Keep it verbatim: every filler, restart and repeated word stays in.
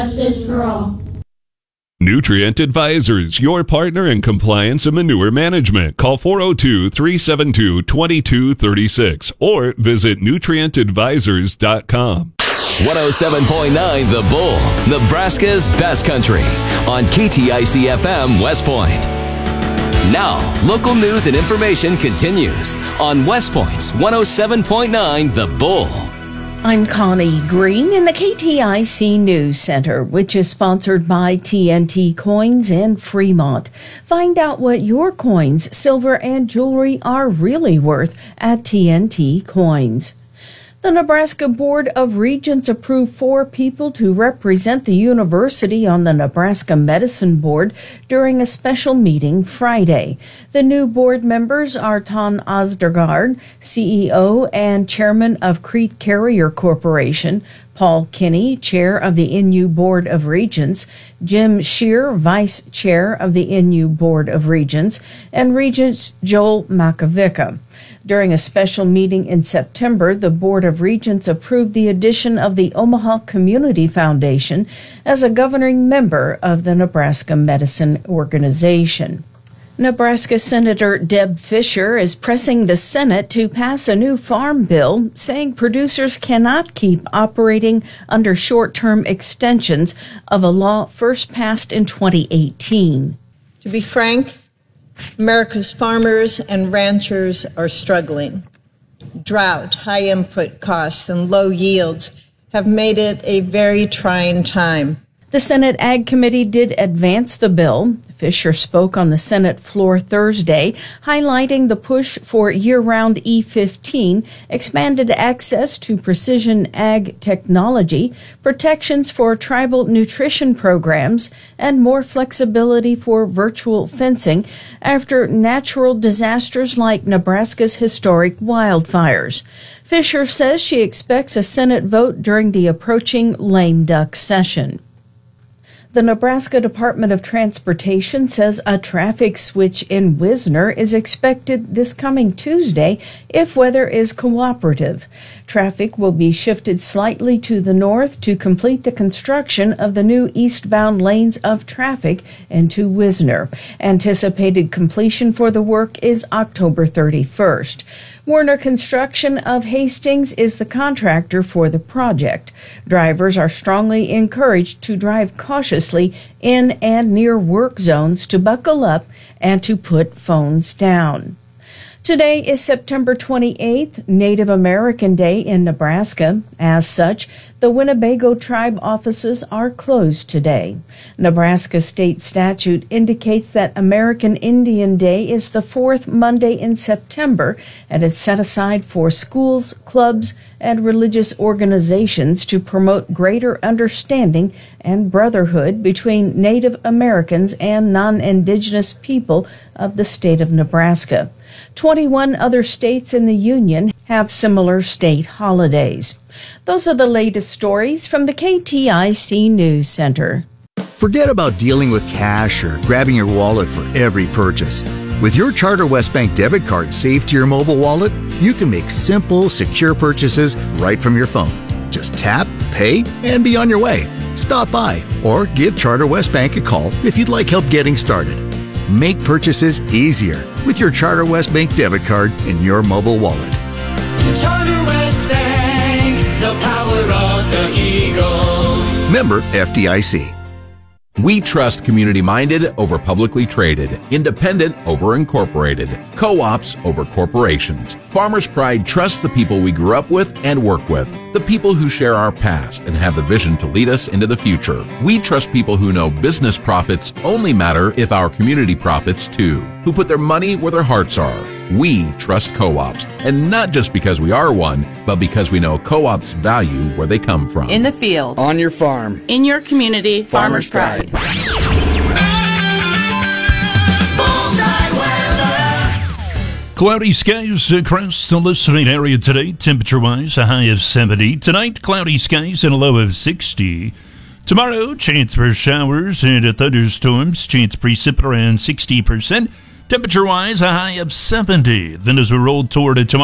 Justice for all. Nutrient Advisors, your partner in compliance and manure management. Call four oh two, three seven two, two two three six or visit nutrient advisors dot com. one oh seven point nine The Bull, Nebraska's best country, on K T I C F M West Point. Now, local news and information continues on West Point's one oh seven point nine The Bull. I'm Connie Green in the K T I C News Center, which is sponsored by T N T Coins in Fremont. Find out what your coins, silver, and jewelry are really worth at T N T Coins. The Nebraska Board of Regents approved four people to represent the university on the Nebraska Medicine Board during a special meeting Friday. The new board members are Ton Ostergaard, C E O and chairman of Crete Carrier Corporation, Paul Kinney, chair of the N U Board of Regents, Jim Scheer, vice chair of the N U Board of Regents, and Regent Joel Makovica. During a special meeting in September, the Board of Regents approved the addition of the Omaha Community Foundation as a governing member of the Nebraska Medicine Organization. Nebraska Senator Deb Fischer is pressing the Senate to pass a new farm bill, saying producers cannot keep operating under short-term extensions of a law first passed in twenty eighteen. To be frank, America's farmers and ranchers are struggling. Drought, high input costs, and low yields have made it a very trying time. The Senate Ag Committee did advance the bill. Fischer spoke on the Senate floor Thursday, highlighting the push for year-round E fifteen, expanded access to precision ag technology, protections for tribal nutrition programs, and more flexibility for virtual fencing after natural disasters like Nebraska's historic wildfires. Fischer says she expects a Senate vote during the approaching lame duck session. The Nebraska Department of Transportation says a traffic switch in Wisner is expected this coming Tuesday if weather is cooperative. Traffic will be shifted slightly to the north to complete the construction of the new eastbound lanes of traffic into Wisner. Anticipated completion for the work is October thirty-first. Werner Construction of Hastings is the contractor for the project. Drivers are strongly encouraged to drive cautiously in and near work zones, to buckle up, and to put phones down. Today is September twenty-eighth, Native American Day in Nebraska. As such, the Winnebago tribe offices are closed today. Nebraska state statute indicates that American Indian Day is the fourth Monday in September and is set aside for schools, clubs, and religious organizations to promote greater understanding and brotherhood between Native Americans and non-Indigenous people of the state of Nebraska. twenty-one other states in the Union have similar state holidays. Those are the latest stories from the K T I C News Center. Forget about dealing with cash or grabbing your wallet for every purchase. With your Charter West Bank debit card saved to your mobile wallet, you can make simple, secure purchases right from your phone. Just tap, pay, and be on your way. Stop by or give Charter West Bank a call if you'd like help getting started. Make purchases easier with your Charter West Bank debit card in your mobile wallet. Charter West Bank, the power of the Eagle. Member F D I C. We trust community-minded over publicly traded, independent over incorporated, co-ops over corporations. Farmers Pride trusts the people we grew up with and work with, the people who share our past and have the vision to lead us into the future. We trust people who know business profits only matter if our community profits too, who put their money where their hearts are. We trust co-ops, and not just because we are one, but because we know co-ops value where they come from. In the field. On your farm. In your community. Farmers Pride. Cloudy skies across the listening area today. Temperature-wise, a high of seventy. Tonight, cloudy skies and a low of sixty. Tomorrow, chance for showers and thunderstorms. Chance precip around sixty percent. Temperature-wise, a high of seventy. Then as we roll toward tomorrow,